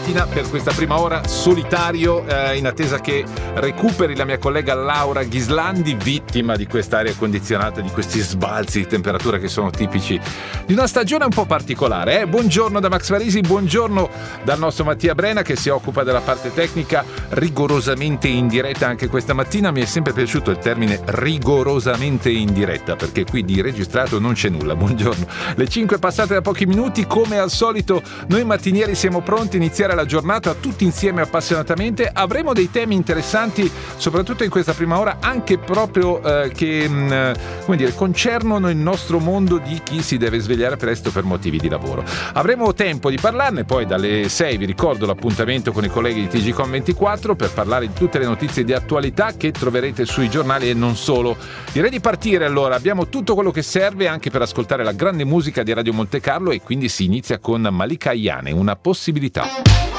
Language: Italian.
macchina per questa prima ora solitario, in attesa che recuperi la mia collega Laura Ghislandi, vittima di quest'aria condizionata, di questi sbalzi di temperatura che sono tipici di una stagione un po' particolare. Buongiorno da Max Varisi, buongiorno dal nostro Mattia Brena che si occupa della parte tecnica, rigorosamente in diretta anche questa mattina. Mi è sempre piaciuto il termine rigorosamente in diretta, perché qui di registrato non c'è nulla. Buongiorno. Le 5 passate da pochi minuti, come al solito noi mattinieri siamo pronti a iniziare la giornata tutti insieme appassionatamente. Avremo dei temi interessanti soprattutto in questa prima ora, anche proprio che come dire, concernono il nostro mondo di chi si deve svegliare presto per motivi di lavoro. Avremo tempo di parlarne, poi dalle 6 vi ricordo l'appuntamento con i colleghi di TGcom24 per parlare di tutte le notizie di attualità che troverete sui giornali e non solo. Direi di partire allora, abbiamo tutto quello che serve anche per ascoltare la grande musica di Radio Monte Carlo e quindi si inizia con Malika Ayane, Una possibilità.